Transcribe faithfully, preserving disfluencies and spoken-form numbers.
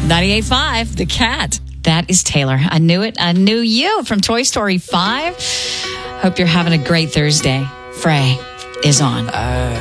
ninety-eight point five, The Cat. That is Taylor. I knew it. I knew you from Toy Story five. Hope you're having a great Thursday. Frey is on. I